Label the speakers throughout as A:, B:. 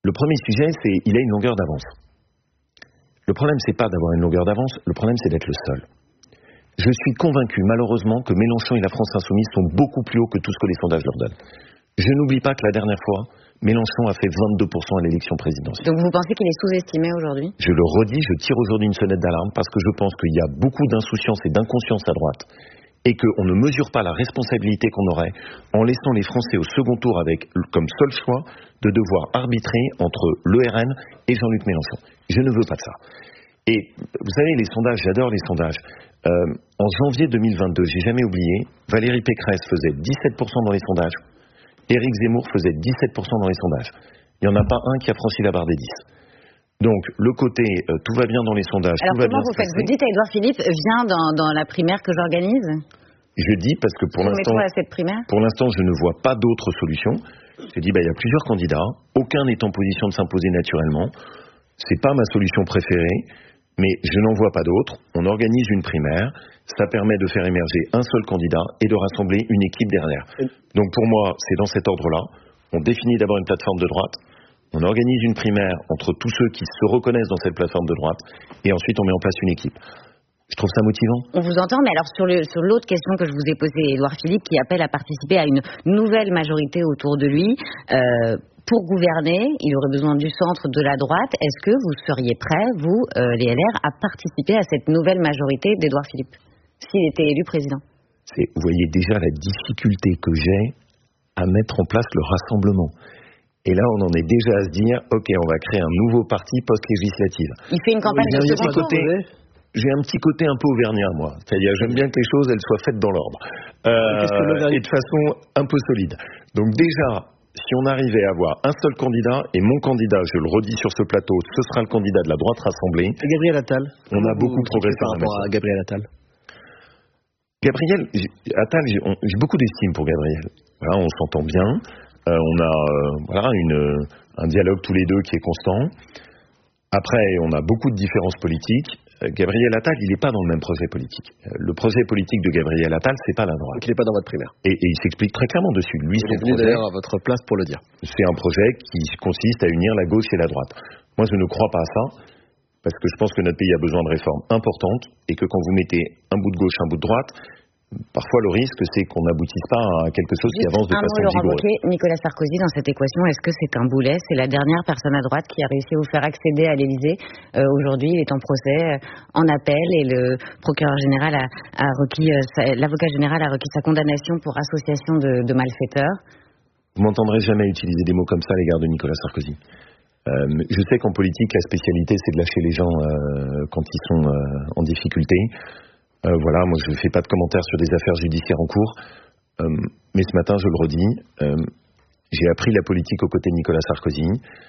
A: Le premier sujet, c'est il a une longueur d'avance. Le problème, c'est pas d'avoir une longueur d'avance, le problème, c'est d'être le seul. Je suis convaincu, malheureusement, que Mélenchon et la France Insoumise sont beaucoup plus hauts que tout ce que les sondages leur donnent. Je n'oublie pas que la dernière fois, Mélenchon a fait 22% à l'élection présidentielle.
B: Donc vous pensez qu'il est sous-estimé aujourd'hui ?
A: Je le redis, je tire aujourd'hui une sonnette d'alarme parce que je pense qu'il y a beaucoup d'insouciance et d'inconscience à droite et qu'on ne mesure pas la responsabilité qu'on aurait en laissant les Français au second tour avec comme seul choix de devoir arbitrer entre le RN et Jean-Luc Mélenchon. Je ne veux pas de ça. Et vous savez, les sondages, j'adore les sondages. En janvier 2022, j'ai jamais oublié, Valérie Pécresse faisait 17% dans les sondages. Éric Zemmour faisait 17% dans les sondages. Il n'y en a pas un qui a franchi la barre des 10. Donc, le côté tout va bien dans les sondages,
B: alors,
A: tout va bien
B: vous faites ? Vous dites à Édouard Philippe, viens dans la primaire que j'organise ?
A: Je dis parce que pour l'instant, je ne vois pas d'autre solution. Je dis, il y a plusieurs candidats, aucun n'est en position de s'imposer naturellement. C'est pas ma solution préférée, mais je n'en vois pas d'autre. On organise une primaire. Ça permet de faire émerger un seul candidat et de rassembler une équipe derrière. Donc pour moi, c'est dans cet ordre-là. On définit d'abord une plateforme de droite, on organise une primaire entre tous ceux qui se reconnaissent dans cette plateforme de droite, et ensuite on met en place une équipe. Je trouve ça motivant.
B: On vous entend, mais alors sur l'autre question que je vous ai posée, Édouard Philippe, qui appelle à participer à une nouvelle majorité autour de lui, pour gouverner, il aurait besoin du centre, de la droite. Est-ce que vous seriez prêts, vous, les LR, à participer à cette nouvelle majorité d'Édouard Philippe s'il était élu président?
A: Vous voyez déjà la difficulté que j'ai à mettre en place le rassemblement. Et là, on en est déjà à se dire, ok, on va créer un nouveau parti post-législative.
B: Il fait une campagne de second tour.
A: J'ai un petit côté un peu auvergnat, moi. C'est-à-dire, j'aime bien que les choses, elles soient faites dans l'ordre. Et de façon un peu solide. Donc déjà, si on arrivait à avoir un seul candidat, et mon candidat, je le redis sur ce plateau, ce sera le candidat de la droite rassemblée.
C: Et Gabriel Attal.
A: On a beaucoup progressé
C: par rapport à Gabriel Attal.
A: Gabriel Attal, j'ai beaucoup d'estime pour Gabriel. Voilà, on s'entend bien. On a un dialogue tous les deux qui est constant. Après, on a beaucoup de différences politiques. Gabriel Attal, il n'est pas dans le même projet politique. Le projet politique de Gabriel Attal, c'est pas la droite.
C: Donc il n'est pas dans votre primaire.
A: Et il s'explique très clairement dessus. Lui,
C: il est venu d'ailleurs à votre place pour le dire.
A: C'est un projet qui consiste à unir la gauche et la droite. Moi, je ne crois pas à ça, parce que je pense que notre pays a besoin de réformes importantes, et que quand vous mettez un bout de gauche, un bout de droite, parfois le risque, c'est qu'on n'aboutisse pas à quelque chose qui avance de façon vigoureuse.
B: Nicolas Sarkozy, dans cette équation, est-ce que c'est un boulet ? C'est la dernière personne à droite qui a réussi à vous faire accéder à l'Élysée. Aujourd'hui, il est en procès, en appel, et le procureur général a requis, l'avocat général a requis sa condamnation pour association de malfaiteurs.
A: Vous m'entendrez jamais utiliser des mots comme ça à l'égard de Nicolas Sarkozy. Je sais qu'en politique, la spécialité, c'est de lâcher les gens quand ils sont en difficulté. Voilà, moi je ne fais pas de commentaires sur des affaires judiciaires en cours, mais ce matin, je le redis, j'ai appris la politique aux côtés de Nicolas Sarkozy.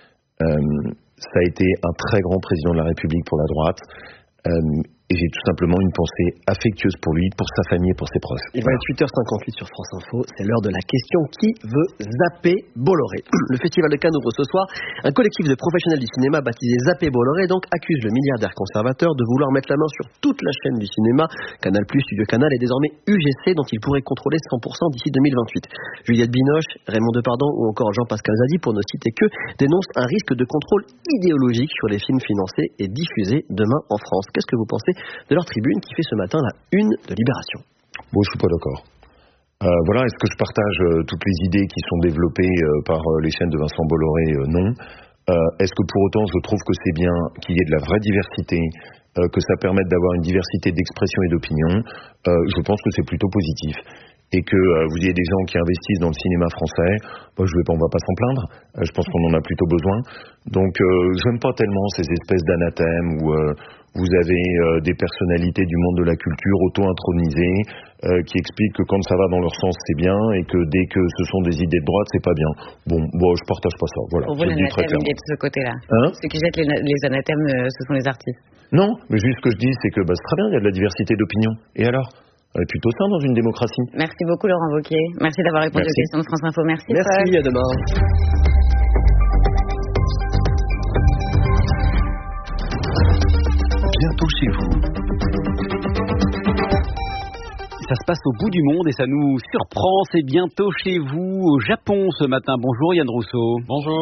A: Ça a été un très grand président de la République pour la droite, et j'ai tout simplement une pensée affectueuse pour lui, pour sa famille et pour ses proches.
C: Il va être 8h58 sur France Info, c'est l'heure de la question qui veut zapper Bolloré. Le Festival de Cannes ouvre ce soir. Un collectif de professionnels du cinéma baptisé Zapper Bolloré donc accuse le milliardaire conservateur de vouloir mettre la main sur toute la chaîne du cinéma. Canal+, Studio Canal et désormais UGC dont il pourrait contrôler 100% d'ici 2028. Juliette Binoche, Raymond Depardon ou encore Jean-Pascal Zadi, pour ne citer que, dénoncent un risque de contrôle idéologique sur les films financés et diffusés demain en France. Qu'est-ce que vous pensez de leur tribune qui fait ce matin la une de Libération?
A: Bon, je suis pas d'accord. Voilà, est-ce que je partage toutes les idées qui sont développées par les chaînes de Vincent Bolloré? Non. Est-ce que pour autant je trouve que c'est bien qu'il y ait de la vraie diversité, que ça permette d'avoir une diversité d'expression et d'opinion? Je pense que c'est plutôt positif. Et que vous ayez des gens qui investissent dans le cinéma français, on va pas s'en plaindre. Je pense qu'on en a plutôt besoin. Donc, j'aime pas tellement ces espèces d'anathèmes où vous avez des personnalités du monde de la culture auto-intronisées qui expliquent que quand ça va dans leur sens, c'est bien, et que dès que ce sont des idées de droite, c'est pas bien. Bon, je partage pas ça. Voilà.
B: Pour vous, l'anathème, il est de ce côté-là. Ceux qui jettent les anathèmes, ce sont les artistes.
A: Non, mais juste ce que je dis, c'est que c'est très bien, il y a de la diversité d'opinion. Et alors? C'est plutôt ça dans une démocratie.
B: Merci beaucoup Laurent Wauquiez. Merci d'avoir répondu aux questions de France Info. Merci.
C: Merci, à demain.
D: Bientôt chez vous. Ça se passe au bout du monde et ça nous surprend. C'est bientôt chez vous au Japon ce matin. Bonjour Yann Rousseau.
E: Bonjour.